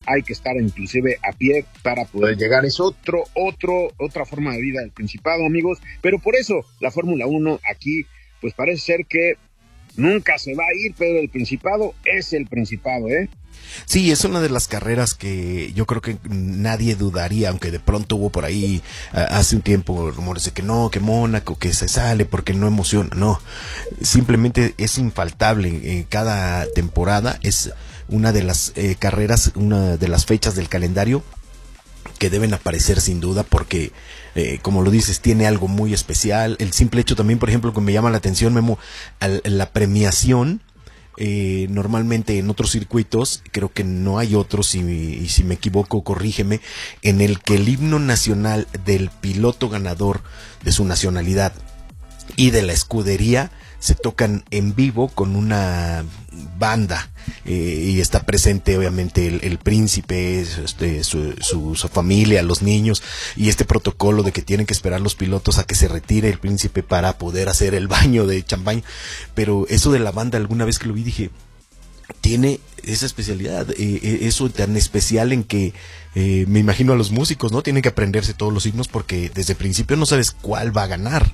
hay que estar inclusive a pie para poder llegar. Es otra forma de vida del Principado, amigos, pero por eso la Fórmula 1 aquí, pues parece ser que nunca se va a ir, pero el Principado es el Principado, ¿eh? Sí, es una de las carreras que yo creo que nadie dudaría, aunque de pronto hubo por ahí hace un tiempo rumores de que no, que Mónaco, que se sale porque no emociona. No, simplemente es infaltable. Cada temporada es una de las carreras, una de las fechas del calendario que deben aparecer sin duda porque, como lo dices, tiene algo muy especial. El simple hecho también, por ejemplo, que me llama la atención, Memo, la premiación. Normalmente en otros circuitos, creo que no hay otros, y si me equivoco, corrígeme, en el que el himno nacional del piloto ganador de su nacionalidad y de la escudería se tocan en vivo con una banda, y está presente obviamente el príncipe, su familia, los niños, y este protocolo de que tienen que esperar los pilotos a que se retire el príncipe para poder hacer el baño de champán. Pero eso de la banda, alguna vez que lo vi dije, tiene esa especialidad, eso tan especial en que me imagino a los músicos, ¿no? Tienen que aprenderse todos los himnos porque desde el principio no sabes cuál va a ganar.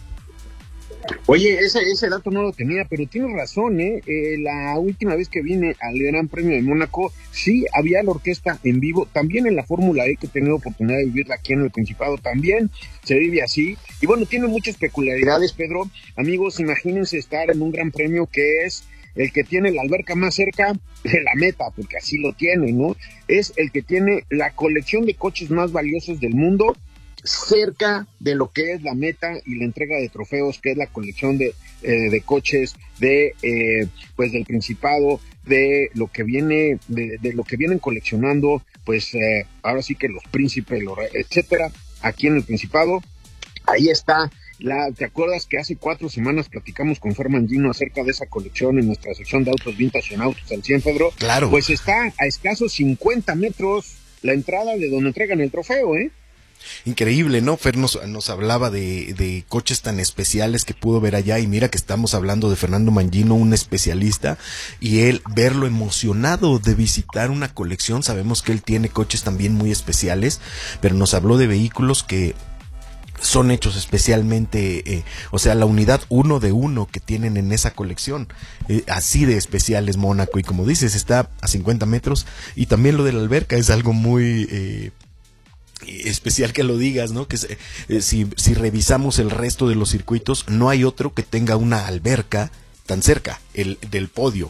Oye, ese dato no lo tenía, pero tienes razón, ¿eh? La última vez que vine al Gran Premio de Mónaco, sí había la orquesta en vivo, también en la Fórmula E, que he tenido oportunidad de vivirla aquí en el Principado, también se vive así, y bueno, tiene muchas peculiaridades, Pedro. Amigos, imagínense estar en un Gran Premio que es el que tiene la alberca más cerca de la meta, porque así lo tiene, ¿no? Es el que tiene la colección de coches más valiosos del mundo, cerca de lo que es la meta y la entrega de trofeos, que es la colección de coches pues del Principado, de lo que viene de lo que vienen coleccionando, pues ahora sí que los príncipes, etcétera, aquí en el Principado. Ahí está. ¿Te acuerdas que hace 4 semanas platicamos con Fer Mangino acerca de esa colección en nuestra sección de autos vintage en Autos al 100, Pedro? Claro. Pues está a escasos 50 metros la entrada de donde entregan el trofeo, ¿eh? Increíble, ¿no? Fer nos hablaba de coches tan especiales que pudo ver allá, y mira que estamos hablando de Fernando Mangino, un especialista, y él verlo emocionado de visitar una colección. Sabemos que él tiene coches también muy especiales, pero nos habló de vehículos que son hechos especialmente, o sea, la unidad 1 de 1 que tienen en esa colección, así de especial es Mónaco, y como dices, está a 50 metros, y también lo de la alberca es algo muy especial que lo digas, ¿no? Que si revisamos el resto de los circuitos, no hay otro que tenga una alberca tan cerca, el del podio.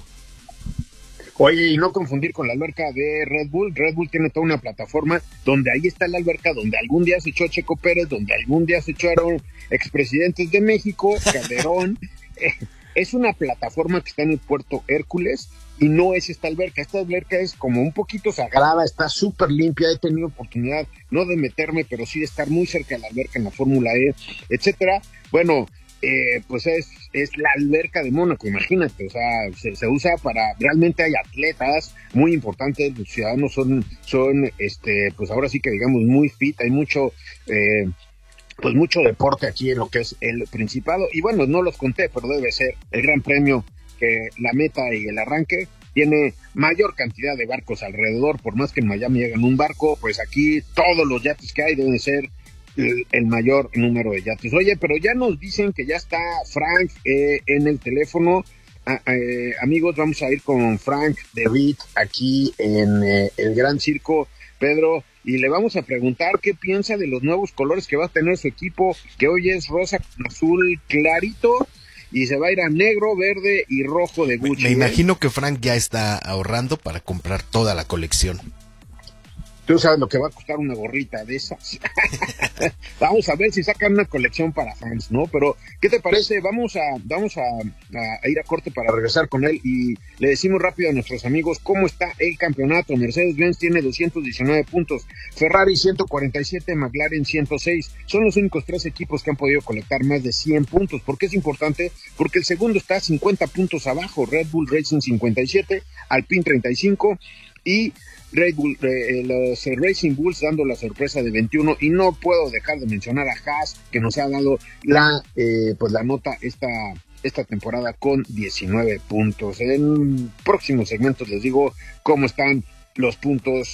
Oye, y no confundir con la alberca de Red Bull. Red Bull tiene toda una plataforma donde ahí está la alberca, donde algún día se echó Checo Pérez, donde algún día se echaron expresidentes de México, Calderón. Es una plataforma que está en el puerto Hércules, y no es esta alberca. Esta alberca es como un poquito sagrada, está súper limpia. He tenido oportunidad, no de meterme, pero sí de estar muy cerca de la alberca en la Fórmula E, etcétera. Bueno, pues es la alberca de Mónaco, imagínate, o sea, se usa para, realmente hay atletas muy importantes, los ciudadanos son pues ahora sí que digamos muy fit, hay mucho pues mucho deporte aquí en lo que es el Principado. Y bueno, no los conté, pero debe ser el Gran Premio que la meta y el arranque tiene mayor cantidad de barcos alrededor. Por más que en Miami hagan un barco, pues aquí todos los yates que hay deben ser el mayor número de yates. Oye, pero ya nos dicen que ya está Frank en el teléfono. Amigos, vamos a ir con Frank de Witt aquí en el Gran Circo, Pedro, y le vamos a preguntar qué piensa de los nuevos colores que va a tener su equipo, que hoy es rosa con azul clarito, y se va a ir a negro, verde y rojo de Gucci. Me imagino que Frank ya está ahorrando para comprar toda la colección. Tú sabes lo que va a costar una gorrita de esas. Vamos a ver si sacan una colección para fans, ¿no? Pero, ¿qué te parece? Vamos a ir a corte para regresar con él, y le decimos rápido a nuestros amigos cómo está el campeonato. Mercedes-Benz tiene 219 puntos, Ferrari 147, McLaren 106. Son los únicos 3 equipos que han podido colectar más de 100 puntos. ¿Por qué es importante? Porque el segundo está 50 puntos abajo, Red Bull Racing 57, Alpine 35, y Red Bull, los Racing Bulls dando la sorpresa de 21, y no puedo dejar de mencionar a Haas, que nos ha dado la nota esta temporada con 19 puntos. En próximos segmentos les digo cómo están los puntos